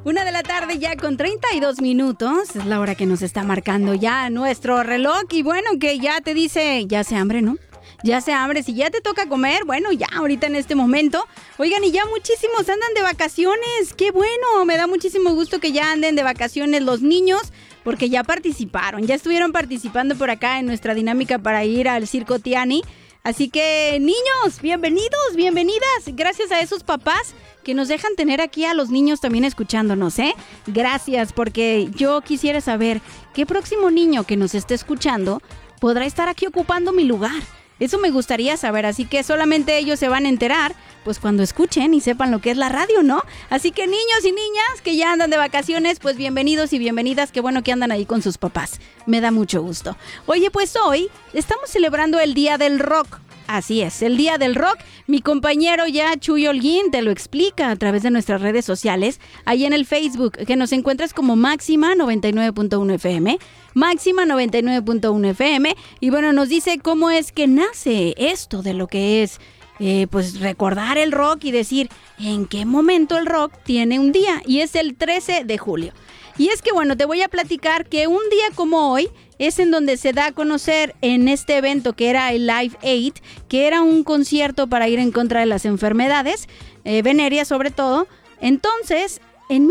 1 de la tarde ya con 32 minutos. Es la hora que nos está marcando ya nuestro reloj. Y bueno, que ya te dice, ya se hambre, ¿no? Ya se hambre. Si ya te toca comer, bueno, ya ahorita en este momento. Oigan, y ya muchísimos andan de vacaciones. ¡Qué bueno! Me da muchísimo gusto que ya anden de vacaciones los niños, porque ya participaron. Ya estuvieron participando por acá en nuestra dinámica para ir al Circo Tiani. Así que, niños, bienvenidos, bienvenidas. Gracias a esos papás que nos dejan tener aquí a los niños también escuchándonos, ¿eh? Gracias, porque yo quisiera saber qué próximo niño que nos esté escuchando podrá estar aquí ocupando mi lugar. Eso me gustaría saber, así que solamente ellos se van a enterar, pues cuando escuchen y sepan lo que es la radio, ¿no? Así que niños y niñas que ya andan de vacaciones, pues bienvenidos y bienvenidas, qué bueno que andan ahí con sus papás. Me da mucho gusto. Oye, pues hoy estamos celebrando el Día del Rock. Así es, el Día del Rock. Mi compañero ya, Chuy Holguín, te lo explica a través de nuestras redes sociales, ahí en el Facebook, que nos encuentras como Máxima 99.1 FM, Máxima 99.1 FM, y bueno, nos dice cómo es que nace esto de lo que es, pues recordar el rock y decir en qué momento el rock tiene un día, y es el 13 de julio. Y es que bueno, te voy a platicar que un día como hoy es en donde se da a conocer en este evento que era el Live Aid, que era un concierto para ir en contra de las enfermedades, venéreas sobre todo. Entonces, en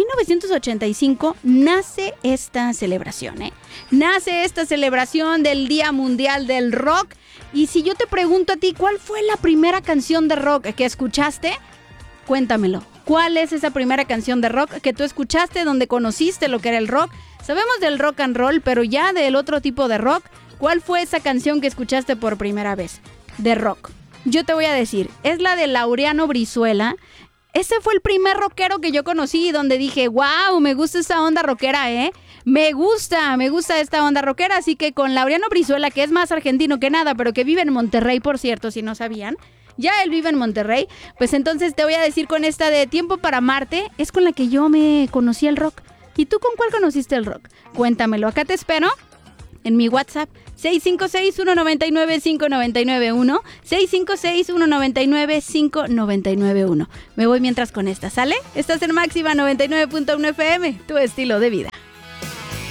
1985 nace esta celebración, Nace esta celebración del Día Mundial del Rock. Y si yo te pregunto a ti, ¿cuál fue la primera canción de rock que escuchaste? Cuéntamelo. ¿Cuál es esa primera canción de rock que tú escuchaste, donde conociste lo que era el rock? Sabemos del rock and roll, pero ya del otro tipo de rock, ¿cuál fue esa canción que escuchaste por primera vez de rock? Yo te voy a decir, es la de Laureano Brizuela. Ese fue el primer rockero que yo conocí, donde dije, wow, me gusta esta onda rockera, Me gusta esta onda rockera, así que con Laureano Brizuela, que es más argentino que nada, pero que vive en Monterrey, por cierto, si no sabían. Ya él vive en Monterrey, pues entonces te voy a decir con esta de Tiempo para Amarte, es con la que yo me conocí el rock. ¿Y tú con cuál conociste el rock? Cuéntamelo, acá te espero en mi WhatsApp, 656-199-5991, 656-199-5991. Me voy mientras con esta, ¿sale? Estás en Máxima 99.1 FM, tu estilo de vida.